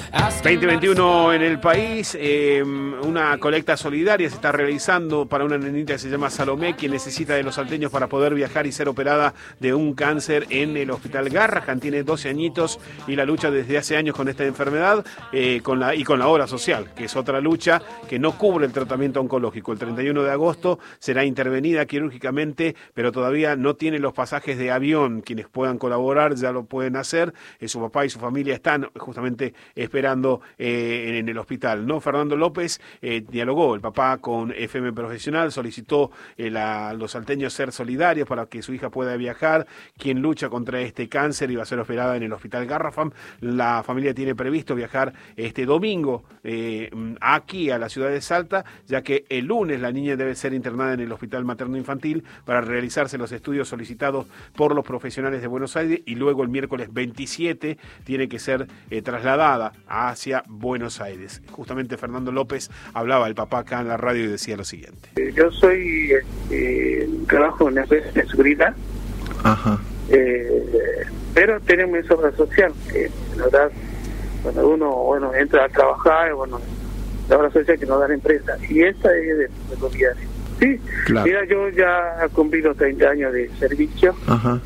2021 en el país, una colecta solidaria se está realizando para una nenita que se llama Salomé, quien necesita de los salteños para poder viajar y ser operada de un cáncer en el Hospital Garrahan. Tiene 12 añitos y la lucha desde hace años con esta enfermedad con la obra social, que es otra lucha que no cubre el tratamiento oncológico. El 31 de agosto será intervenida quirúrgicamente, pero todavía no tiene los pasajes de avión. Quienes puedan colaborar ya lo pueden hacer. Su papá y su familia están justamente esperando en el hospital, ¿no? Fernando López dialogó, el papá, con FM Profesional, solicitó a los salteños ser solidarios para que su hija pueda viajar, quien lucha contra este cáncer y va a ser operada en el Hospital Garrahan. La familia tiene previsto viajar este domingo aquí a la ciudad de Salta, ya que el lunes la niña debe ser internada en el Hospital Materno Infantil para realizarse los estudios solicitados por los profesionales de Buenos Aires, y luego el miércoles 27 tiene que ser trasladada hacia Buenos Aires. Justamente Fernando López hablaba, el papá, acá en la radio, y decía lo siguiente. Yo soy trabajo en la empresa de seguridad. Ajá. Pero tenemos esa obra social, que la verdad, cuando uno entra a trabajar, la obra social que nos da la empresa, y esta es de familiares. Sí, claro. Mira, yo ya he cumplido 30 años de servicio. Ajá.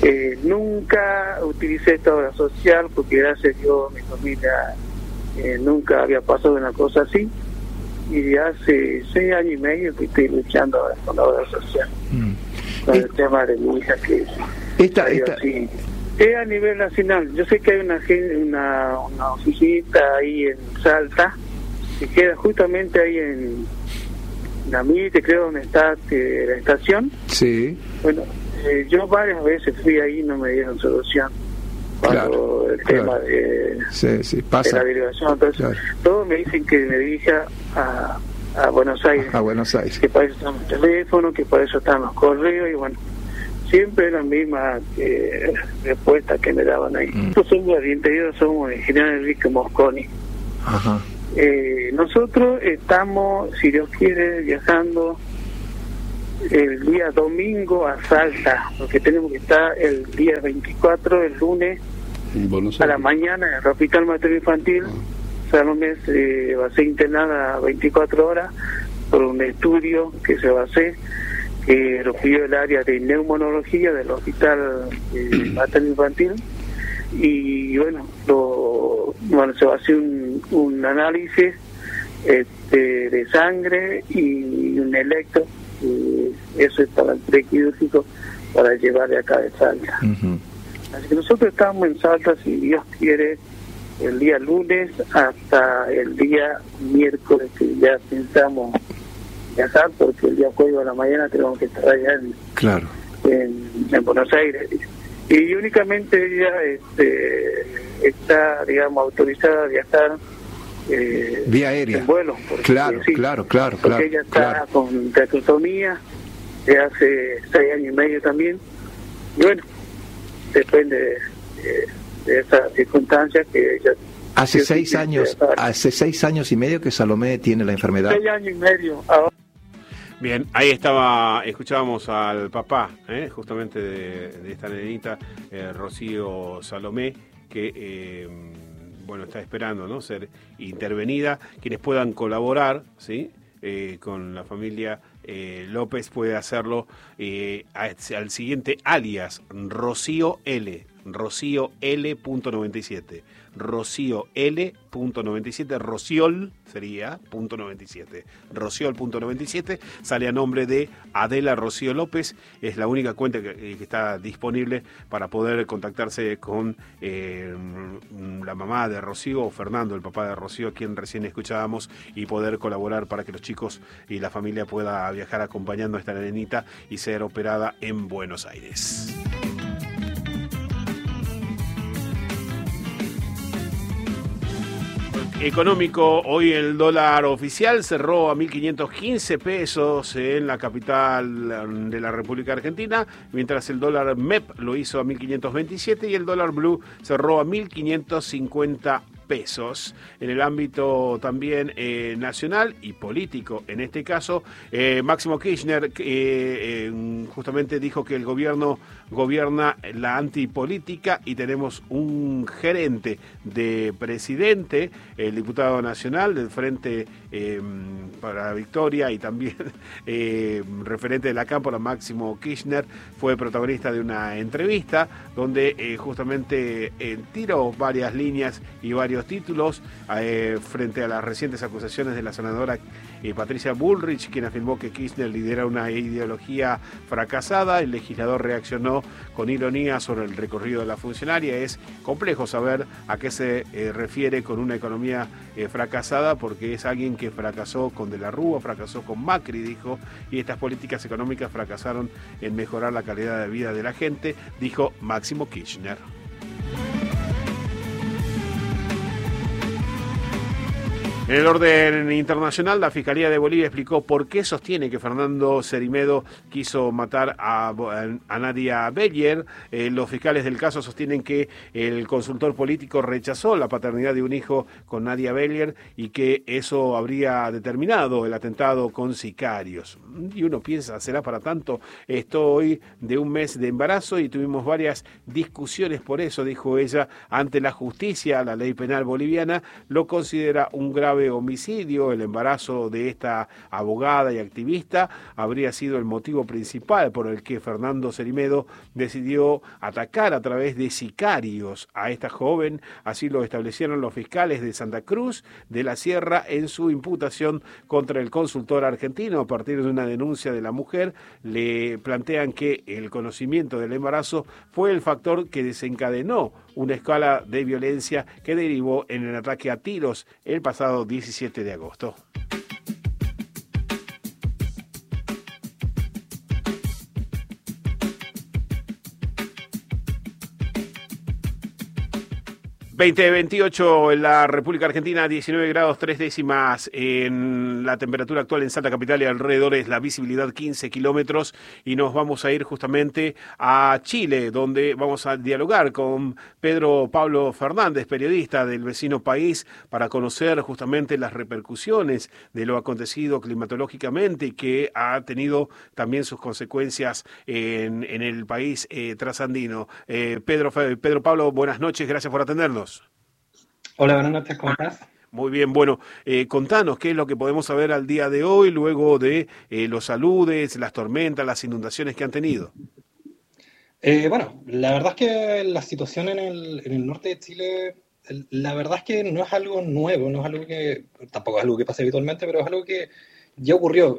Nunca utilicé esta obra social porque, gracias a Dios, mi familia nunca había pasado una cosa así, y hace 6 años y medio que estoy luchando con la obra social, con el tema de mi hija, que así. Es a nivel nacional. Yo sé que hay una oficinita ahí en Salta que queda justamente ahí en la Mite, creo, donde está la estación. Sí. Bueno, yo varias veces fui ahí y no me dieron solución. Cuando el tema de la derivación, entonces todos me dicen que me dirija a Buenos Aires. A Buenos Aires. Que para eso están los teléfonos, que para eso están los correos, y bueno, siempre la misma respuesta que me daban ahí. Nosotros somos del interior, somos de General Enrique Mosconi. Ajá. Nosotros estamos, si Dios quiere, viajando el día domingo a Salta, porque tenemos que estar el día 24, el lunes, a la mañana, en el Hospital Materno Infantil. Salomé va a ser internada 24 horas por un estudio que se va a hacer, que lo pidió el área de neumonología del Hospital Materno Infantil. Y bueno, se va a hacer un análisis de sangre y un electro, y eso es para el prequirúrgico, para llevar de acá de Salta. Así que nosotros estamos en Salta, si Dios quiere, el día lunes hasta el día miércoles, que ya pensamos viajar, porque el día jueves a la mañana tenemos que estar allá en Buenos Aires. Y únicamente ella está, digamos, autorizada a viajar vía aérea, en vuelo, porque, claro, porque ella está con traqueotomía de hace 6 años y medio también, y bueno, depende de esas circunstancias que ella hace 6 años y medio que Salomé tiene la enfermedad. 6 años y medio ahora. Bien, ahí escuchábamos al papá, justamente de esta nenita, Rocío Salomé, que está esperando, ¿no?, ser intervenida. Quienes puedan colaborar, ¿sí?, con la familia López, puede hacerlo al siguiente alias, Rocío L. Rocío L.97. Rocío L.97. Rociol sería .97. Rociol.97 sale a nombre de Adela Rocío López. Es la única cuenta que está disponible para poder contactarse con la mamá de Rocío, o Fernando, el papá de Rocío, a quien recién escuchábamos, y poder colaborar para que los chicos y la familia pueda viajar acompañando a esta nenita y ser operada en Buenos Aires. Económico, hoy el dólar oficial cerró a 1.515 pesos en la capital de la República Argentina, mientras el dólar MEP lo hizo a 1.527 y el dólar blue cerró a 1.550 pesos. En el ámbito también nacional y político, en este caso, Máximo Kirchner justamente dijo que el gobierno gobierna la antipolítica y tenemos un gerente de presidente, el diputado nacional del Frente para la Victoria y también referente de la Cámpora, Máximo Kirchner, fue protagonista de una entrevista donde justamente tiró varias líneas y varios títulos frente a las recientes acusaciones de la senadora Patricia Bullrich, quien afirmó que Kirchner lidera una ideología fracasada. El legislador reaccionó con ironía sobre el recorrido de la funcionaria. Es complejo saber a qué se refiere con una economía fracasada, porque es alguien que fracasó con De la Rúa, fracasó con Macri, dijo, y estas políticas económicas fracasaron en mejorar la calidad de vida de la gente, dijo Máximo Kirchner. En el orden internacional, la Fiscalía de Bolivia explicó por qué sostiene que Fernando Cerimedo quiso matar a Nadia Beller. Los fiscales del caso sostienen que el consultor político rechazó la paternidad de un hijo con Nadia Beller y que eso habría determinado el atentado con sicarios. Y uno piensa, ¿será para tanto? Estoy de un mes de embarazo y tuvimos varias discusiones por eso, dijo ella, ante la justicia. La ley penal boliviana lo considera un grave homicidio. El embarazo de esta abogada y activista habría sido el motivo principal por el que Fernando Cerimedo decidió atacar a través de sicarios a esta joven. Así lo establecieron los fiscales de Santa Cruz de la Sierra en su imputación contra el consultor argentino. A partir de una denuncia de la mujer, le plantean que el conocimiento del embarazo fue el factor que desencadenó una escala de violencia que derivó en el ataque a tiros el pasado 17 de agosto. ...20:28 en la República Argentina, 19 grados 3 décimas en la temperatura actual en Salta Capital y alrededor, es la visibilidad 15 kilómetros, y nos vamos a ir justamente a Chile, donde vamos a dialogar con Pedro Pablo Fernández, periodista del vecino país, para conocer justamente las repercusiones de lo acontecido climatológicamente y que ha tenido también sus consecuencias en el país trasandino. Pedro Pablo, buenas noches, gracias por atendernos. Hola, buenas noches, ¿cómo estás? Muy bien, bueno, contanos qué es lo que podemos saber al día de hoy, luego de los aludes, las tormentas, las inundaciones que han tenido. Bueno, la verdad es que la situación en el norte de Chile, la verdad es que no es algo nuevo, no es algo que, tampoco es algo que pase habitualmente, pero es algo que ya ocurrió.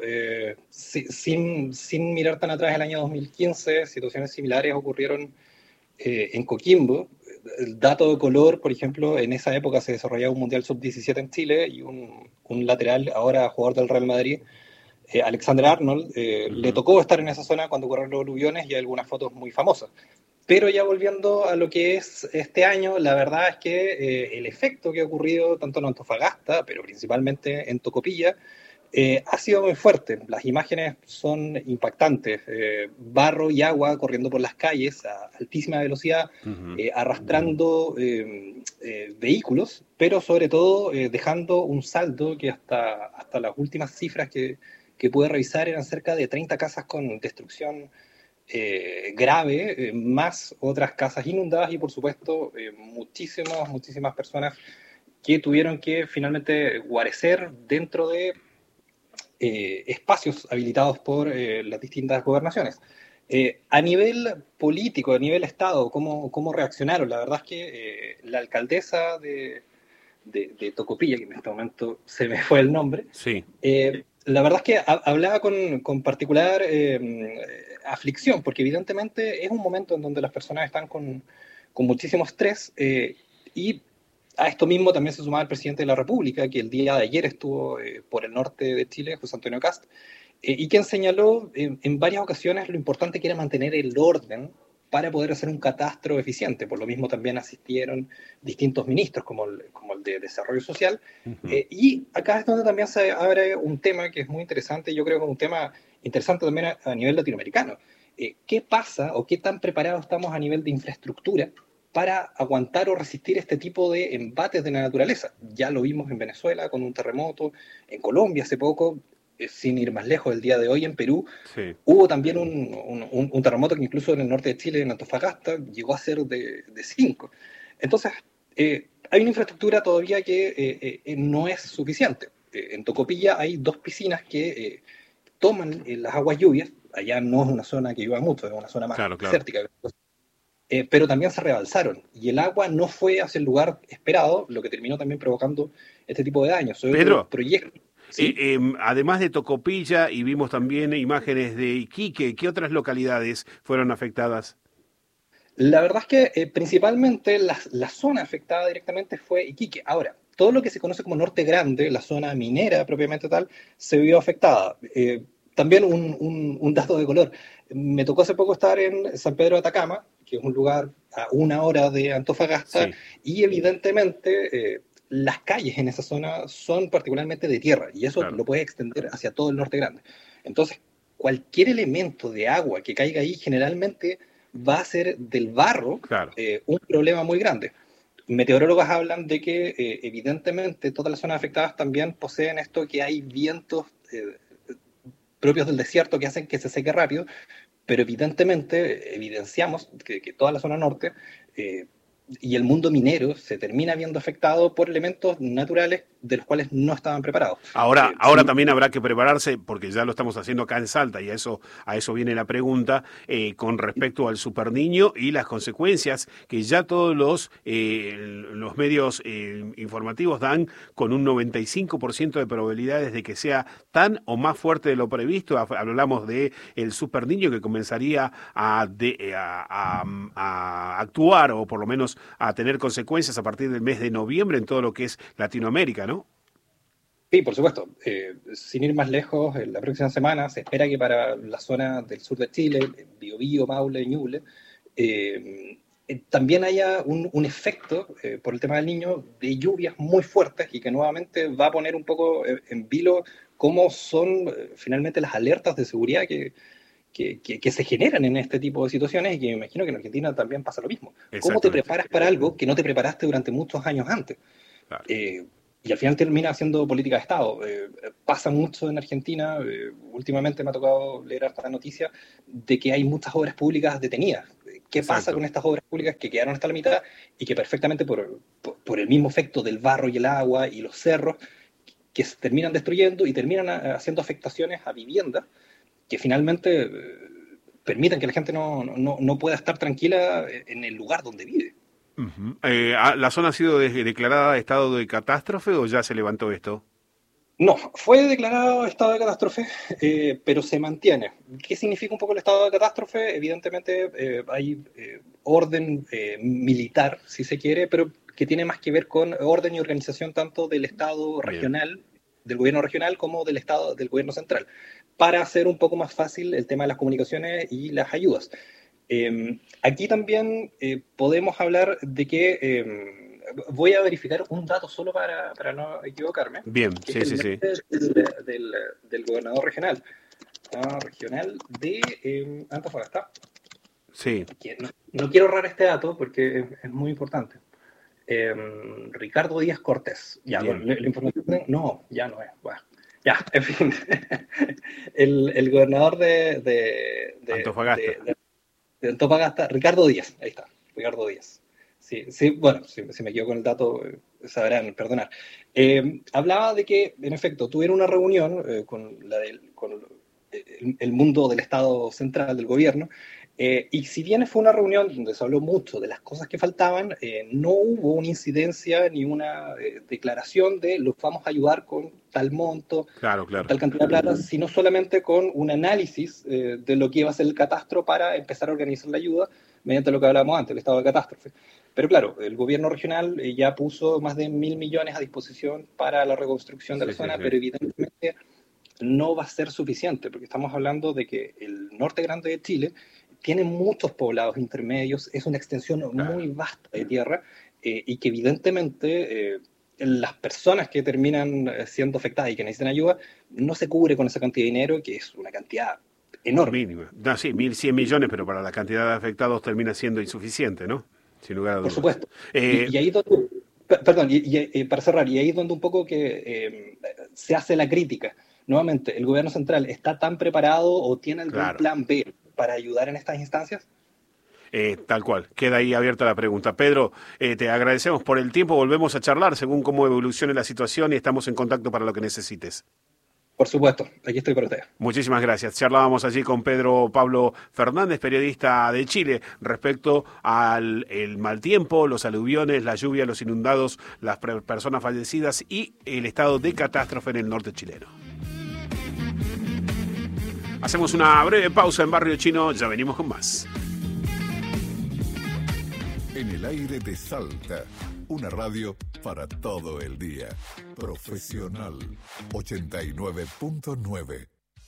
Sin mirar tan atrás, el año 2015, situaciones similares ocurrieron en Coquimbo. El dato de color, por ejemplo, en esa época se desarrollaba un Mundial Sub-17 en Chile y un lateral, ahora jugador del Real Madrid, Alexander Arnold, le tocó estar en esa zona cuando ocurrieron los aluviones y hay algunas fotos muy famosas. Pero ya volviendo a lo que es este año, la verdad es que el efecto que ha ocurrido tanto en Antofagasta, pero principalmente en Tocopilla, ha sido muy fuerte. Las imágenes son impactantes. Barro y agua corriendo por las calles a altísima velocidad, arrastrando vehículos, pero sobre todo dejando un saldo que hasta las últimas cifras que pude revisar eran cerca de 30 casas con destrucción grave, más otras casas inundadas y por supuesto muchísimas personas que tuvieron que finalmente guarecer dentro de espacios habilitados por las distintas gobernaciones. A nivel político, a nivel Estado, ¿cómo reaccionaron? La verdad es que la alcaldesa de Tocopilla, que en este momento se me fue el nombre, sí. La verdad es que hablaba con particular aflicción, porque evidentemente es un momento en donde las personas están con muchísimo estrés y a esto mismo también se sumaba el presidente de la República, que el día de ayer estuvo por el norte de Chile, José Antonio Kast, y quien señaló en varias ocasiones lo importante que era mantener el orden para poder hacer un catastro eficiente. Por lo mismo también asistieron distintos ministros, como el de Desarrollo Social. Y acá es donde también se abre un tema que es muy interesante, yo creo que es un tema interesante también a nivel latinoamericano. ¿Qué pasa o qué tan preparados estamos a nivel de infraestructura para aguantar o resistir este tipo de embates de la naturaleza. Ya lo vimos en Venezuela con un terremoto, en Colombia hace poco, sin ir más lejos, el día de hoy en Perú, sí. Hubo también un terremoto que incluso en el norte de Chile, en Antofagasta, llegó a ser de 5. Entonces, hay una infraestructura todavía que no es suficiente. En Tocopilla hay 2 piscinas que toman las aguas lluvias. Allá no es una zona que llueva mucho, es una zona más desértica. Pero también se rebalsaron y el agua no fue hacia el lugar esperado, lo que terminó también provocando este tipo de daños. Pedro, ¿sí? Además de Tocopilla, y vimos también imágenes de Iquique, ¿qué otras localidades fueron afectadas? La verdad es que principalmente la zona afectada directamente fue Iquique. Ahora, todo lo que se conoce como Norte Grande, la zona minera propiamente tal, se vio afectada. También un dato de color. Me tocó hace poco estar en San Pedro de Atacama, que es un lugar a 1 hora de Antofagasta, sí. Y evidentemente las calles en esa zona son particularmente de tierra, y eso lo puede extender hacia todo el Norte Grande. Entonces, cualquier elemento de agua que caiga ahí generalmente va a ser del barro un problema muy grande. Meteorólogos hablan de que evidentemente todas las zonas afectadas también poseen esto, que hay vientos propios del desierto que hacen que se seque rápido, pero evidentemente evidenciamos que toda la zona norte y el mundo minero se termina viendo afectado por elementos naturales de los cuales no estaban preparados. Ahora también habrá que prepararse, porque ya lo estamos haciendo acá en Salta, y a eso viene la pregunta, con respecto al superniño y las consecuencias que ya todos los medios informativos dan, con un 95% de probabilidades de que sea tan o más fuerte de lo previsto. Hablamos de el superniño que comenzaría a actuar, o por lo menos a tener consecuencias a partir del mes de noviembre en todo lo que es Latinoamérica, ¿no? Sí, por supuesto. Sin ir más lejos, la próxima semana se espera que para la zona del sur de Chile, Biobío, Maule, Ñuble, también haya un efecto, por el tema del niño, de lluvias muy fuertes, y que nuevamente va a poner un poco en vilo cómo son finalmente las alertas de seguridad que se generan en este tipo de situaciones, y que me imagino que en Argentina también pasa lo mismo. ¿Cómo te preparas para algo que no te preparaste durante muchos años antes? Claro. Y al final termina siendo política de Estado. Pasa mucho en Argentina. Últimamente me ha tocado leer esta noticia de que hay muchas obras públicas detenidas. ¿Qué pasa con estas obras públicas que quedaron hasta la mitad y que perfectamente por el mismo efecto del barro y el agua y los cerros, que se terminan destruyendo y terminan haciendo afectaciones a viviendas que finalmente permiten que la gente no pueda estar tranquila en el lugar donde vive? Uh-huh. ¿La zona ha sido declarada estado de catástrofe o ya se levantó esto? No, fue declarado estado de catástrofe, pero se mantiene. ¿Qué significa un poco el estado de catástrofe? Evidentemente hay orden militar, si se quiere, pero que tiene más que ver con orden y organización tanto del Estado regional, del gobierno regional, como del Estado, del gobierno central, para hacer un poco más fácil el tema de las comunicaciones y las ayudas. Aquí también podemos hablar de que voy a verificar un dato solo para no equivocarme. Bien, sí. Del gobernador regional de Antofagasta. Sí. No quiero ahorrar este dato porque es muy importante. Ricardo Díaz Cortés. Ya, la información ya no es. Bueno, ya, en fin. el gobernador de Antofagasta. De Antofagasta, Ricardo Díaz, ahí está, Ricardo Díaz. Sí, bueno, si me equivoco con el dato, sabrán, perdonar. Hablaba de que, en efecto, tuvieron una reunión con el mundo del Estado central, del gobierno, y si bien fue una reunión donde se habló mucho de las cosas que faltaban, no hubo una incidencia ni una declaración de los vamos a ayudar con tal monto, tal cantidad de plata, sino solamente con un análisis de lo que iba a ser el catastro para empezar a organizar la ayuda mediante lo que hablábamos antes, el estado de catástrofe. Pero claro, el gobierno regional ya puso más de 1.000 millones a disposición para la reconstrucción de la zona, pero evidentemente no va a ser suficiente, porque estamos hablando de que el norte grande de Chile tiene muchos poblados intermedios, es una extensión muy vasta de tierra, y que evidentemente las personas que terminan siendo afectadas y que necesitan ayuda no se cubre con esa cantidad de dinero, que es una cantidad enorme. Mínima. Sí, 1.100 millones, pero para la cantidad de afectados termina siendo insuficiente, ¿no? Sin lugar a dudas. Por supuesto. Y ahí donde, perdón, para cerrar, y ahí es donde un poco que se hace la crítica. Nuevamente, ¿el gobierno central está tan preparado o tiene algún plan B para ayudar en estas instancias? Tal cual, queda ahí abierta la pregunta. Pedro, te agradecemos por el tiempo, volvemos a charlar según cómo evolucione la situación y estamos en contacto para lo que necesites. Por supuesto, aquí estoy para ustedes. Muchísimas gracias. Charlábamos allí con Pedro Pablo Fernández, periodista de Chile, respecto al el mal tiempo, los aluviones, la lluvia, los inundados, las personas fallecidas y el estado de catástrofe en el norte chileno. Hacemos una breve pausa en Barrio Chino, ya venimos con más. En el aire de Salta, una radio para todo el día. Profesional 89.9.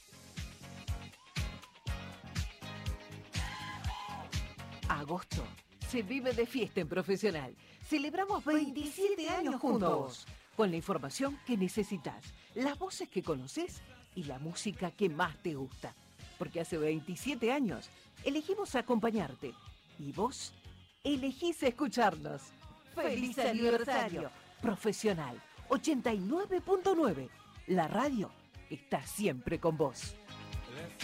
Agosto se vive de fiesta en Profesional. Celebramos 27 años juntos. Con la información que necesitas, las voces que conoces y la música que más te gusta. Porque hace 27 años elegimos acompañarte. Y vos elegís escucharnos. ¡Feliz aniversario! Profesional 89.9. La radio está siempre con vos.